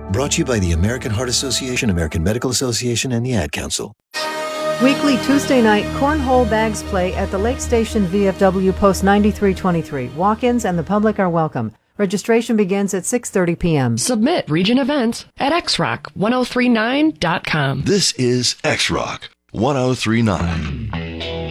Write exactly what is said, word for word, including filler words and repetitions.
Brought to you by the American Heart Association, American Medical Association, and the Ad Council. Weekly Tuesday night cornhole bags play at the Lake Station V F W Post ninety-three twenty-three. Walk-ins and the public are welcome. Registration begins at six thirty p.m. Submit Region Events at x rock ten thirty-nine dot com. This is X Rock ten thirty-nine.